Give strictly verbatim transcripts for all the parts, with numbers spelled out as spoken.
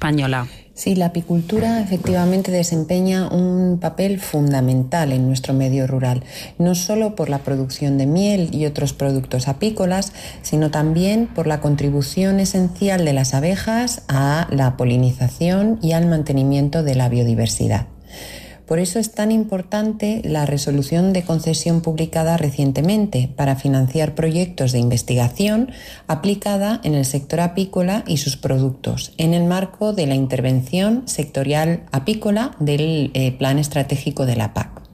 española. Sí, la apicultura efectivamente desempeña un papel fundamental en nuestro medio rural, no solo por la producción de miel y otros productos apícolas, sino también por la contribución esencial de las abejas a la polinización y al mantenimiento de la biodiversidad. Por eso es tan importante la resolución de concesión publicada recientemente para financiar proyectos de investigación aplicada en el sector apícola y sus productos, en el marco de la intervención sectorial apícola del eh, Plan Estratégico de la P A C.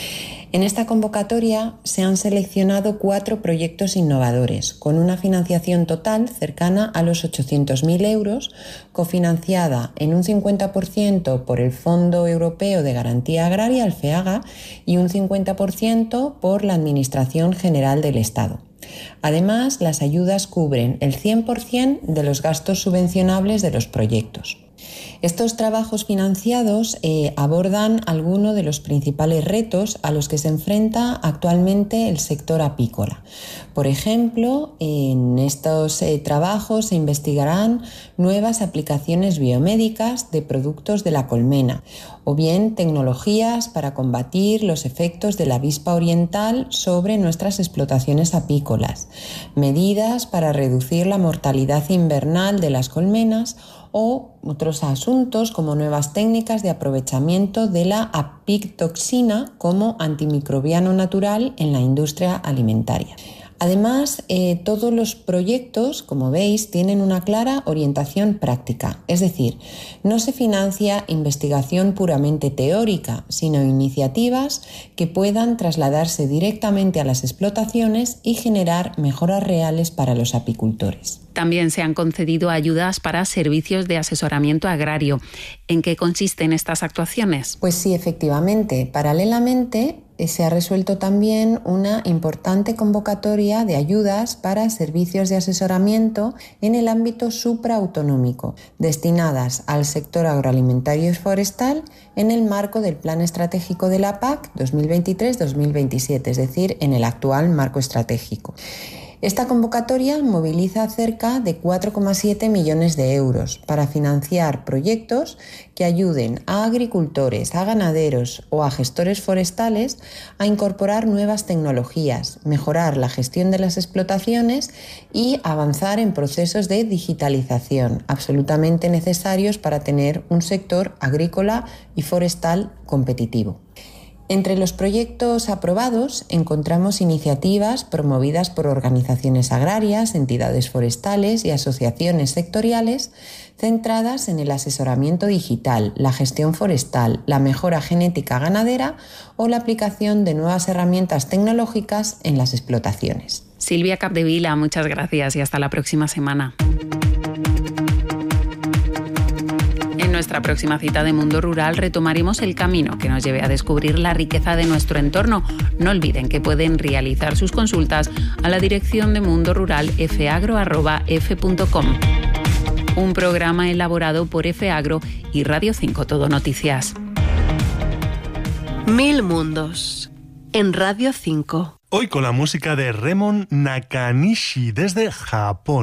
En esta convocatoria se han seleccionado cuatro proyectos innovadores, con una financiación total cercana a los ochocientos mil euros, cofinanciada en un cincuenta por ciento por el Fondo Europeo de Garantía Agraria, el FEAGA, y un cincuenta por ciento por la Administración General del Estado. Además, las ayudas cubren el cien por ciento de los gastos subvencionables de los proyectos. Estos trabajos financiados eh, abordan algunos de los principales retos a los que se enfrenta actualmente el sector apícola. Por ejemplo, en estos eh, trabajos se investigarán nuevas aplicaciones biomédicas de productos de la colmena, o bien tecnologías para combatir los efectos de la avispa oriental sobre nuestras explotaciones apícolas, medidas para reducir la mortalidad invernal de las colmenas o otros asuntos como nuevas técnicas de aprovechamiento de la apitoxina como antimicrobiano natural en la industria alimentaria. Además, eh, todos los proyectos, como veis, tienen una clara orientación práctica, es decir, no se financia investigación puramente teórica, sino iniciativas que puedan trasladarse directamente a las explotaciones y generar mejoras reales para los apicultores. También se han concedido ayudas para servicios de asesoramiento agrario. ¿En qué consisten estas actuaciones? Pues sí, efectivamente. Paralelamente, se ha resuelto también una importante convocatoria de ayudas para servicios de asesoramiento en el ámbito supraautonómico, destinadas al sector agroalimentario y forestal en el marco del Plan Estratégico de la P A C dos mil veintitrés dos mil veintisiete, es decir, en el actual marco estratégico. Esta convocatoria moviliza cerca de cuatro coma siete millones de euros para financiar proyectos que ayuden a agricultores, a ganaderos o a gestores forestales a incorporar nuevas tecnologías, mejorar la gestión de las explotaciones y avanzar en procesos de digitalización absolutamente necesarios para tener un sector agrícola y forestal competitivo. Entre los proyectos aprobados encontramos iniciativas promovidas por organizaciones agrarias, entidades forestales y asociaciones sectoriales centradas en el asesoramiento digital, la gestión forestal, la mejora genética ganadera o la aplicación de nuevas herramientas tecnológicas en las explotaciones. Silvia Capdevila, muchas gracias y hasta la próxima semana. En nuestra próxima cita de Mundo Rural retomaremos el camino que nos lleve a descubrir la riqueza de nuestro entorno. No olviden que pueden realizar sus consultas a la dirección de Mundo Rural f agro arroba f punto com. Un programa elaborado por F Agro y Radio cinco Todo Noticias. Mil mundos en Radio cinco. Hoy con la música de Remon Nakanishi desde Japón.